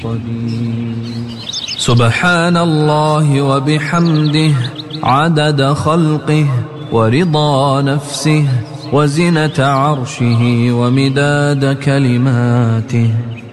سبحان الله وبحمده عدد خلقه ورضا نفسه وزنة عرشه ومداد كلماته.